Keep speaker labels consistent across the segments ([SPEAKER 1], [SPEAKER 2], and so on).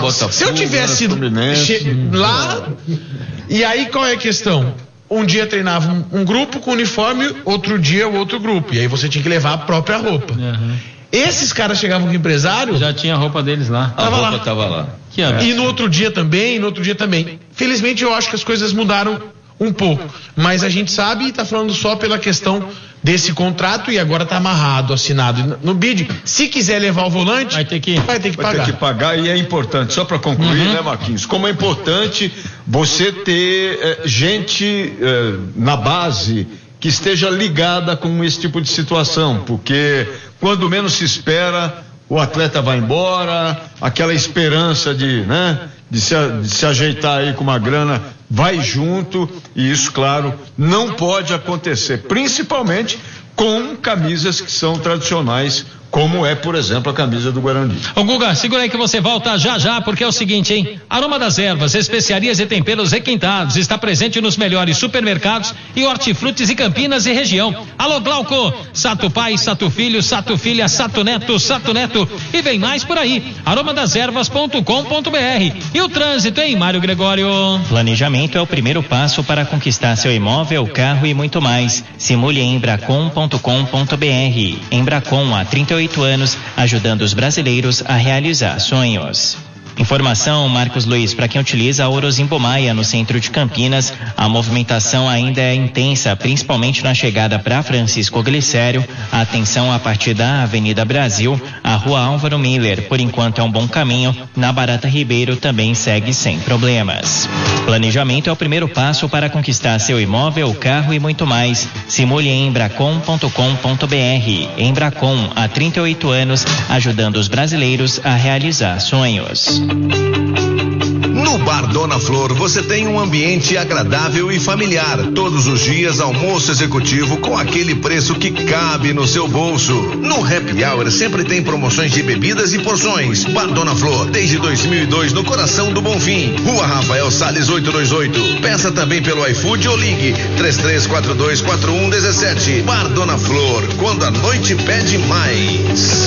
[SPEAKER 1] Botafogo,
[SPEAKER 2] se eu tivesse lá, e aí qual é a questão? Um dia treinava um grupo com uniforme, outro dia o outro grupo, e aí você tinha que levar a própria roupa. Esses caras chegavam com o empresário,
[SPEAKER 3] já tinha a roupa deles lá.
[SPEAKER 1] A roupa tava lá.
[SPEAKER 2] E no outro dia também, Felizmente eu acho que as coisas mudaram um pouco, mas a gente sabe e está falando só pela questão desse contrato, e agora está amarrado, assinado no BID. Se quiser levar o volante, vai ter que pagar.
[SPEAKER 1] E é importante, só para concluir, né, Marquinhos, como é importante você ter gente na base que esteja ligada com esse tipo de situação, porque quando menos se espera, o atleta vai embora, aquela esperança de se ajeitar aí com uma grana vai junto, e isso, claro, não pode acontecer, principalmente com camisas que são tradicionais, como é, por exemplo, a camisa do Guarani.
[SPEAKER 4] Ô Guga, segura aí que você volta já, porque é o seguinte, hein? Aroma das Ervas, especiarias e temperos requintados, está presente nos melhores supermercados e hortifrutis e Campinas e região. Alô, Glauco, Sato Pai, Sato Filho, Sato Filha, Sato Neto, e vem mais por aí. aromadasерvas.com.br. E o trânsito, hein, Mário Gregório?
[SPEAKER 5] Planejamento é o primeiro passo para conquistar seu imóvel, carro e muito mais. Simule em embracon.com.br. Embracon há 38 anos, ajudando os brasileiros a realizar sonhos. Informação, Marcos Luiz, para quem utiliza a Orozimbo Maia no centro de Campinas, a movimentação ainda é intensa, principalmente na chegada para Francisco Glicério. Atenção a partir da Avenida Brasil, a Rua Álvaro Miller, por enquanto é um bom caminho. Na Barata Ribeiro também segue sem problemas. Planejamento é o primeiro passo para conquistar seu imóvel, carro e muito mais. Simule em embracon.com.br. Embracon, há 38 anos, ajudando os brasileiros a realizar sonhos.
[SPEAKER 6] No Bar Dona Flor você tem um ambiente agradável e familiar. Todos os dias almoço executivo com aquele preço que cabe no seu bolso. No Happy Hour sempre tem promoções de bebidas e porções. Bar Dona Flor, desde 2002 no coração do Bonfim. Rua Rafael Salles 828. Peça também pelo iFood ou ligue 33424117. Bar Dona Flor, quando a noite pede mais.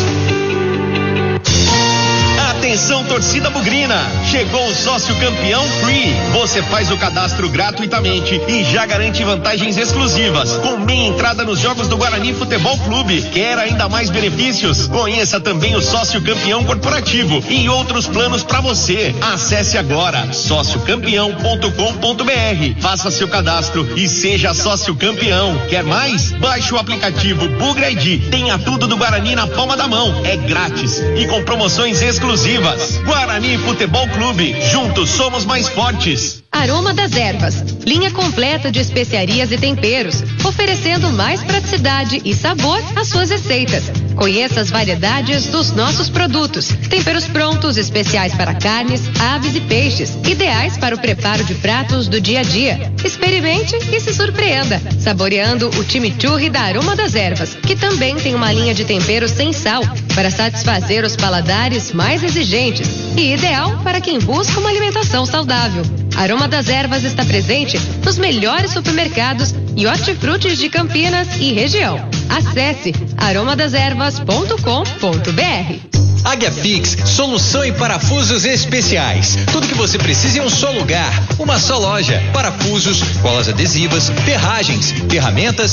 [SPEAKER 7] Atenção, torcida bugrina, chegou o sócio campeão Free. Você faz o cadastro gratuitamente e já garante vantagens exclusivas, com meia entrada nos jogos do Guarani Futebol Clube. Quer ainda mais benefícios? Conheça também o sócio campeão corporativo e outros planos para você. Acesse agora sociocampeão.com.br, faça seu cadastro e seja sócio campeão. Quer mais? Baixe o aplicativo Bugra ID. Tenha tudo do Guarani na palma da mão. É grátis e com promoções exclusivas. Guarani Futebol Clube, juntos somos mais fortes.
[SPEAKER 8] Aroma das Ervas, linha completa de especiarias e temperos, oferecendo mais praticidade e sabor às suas receitas. Conheça as variedades dos nossos produtos. Temperos prontos, especiais para carnes, aves e peixes, ideais para o preparo de pratos do dia a dia. Experimente e se surpreenda, saboreando o chimichurri da Aroma das Ervas, que também tem uma linha de temperos sem sal, para satisfazer os paladares mais exigentes e ideal para quem busca uma alimentação saudável. Aroma das Ervas está presente nos melhores supermercados e hortifrutis de Campinas e região. Acesse aromadasерvas.com.br.
[SPEAKER 9] Águia Fix, solução em parafusos especiais. Tudo que você precisa em um só lugar, uma só loja. Parafusos, colas adesivas, ferragens, ferramentas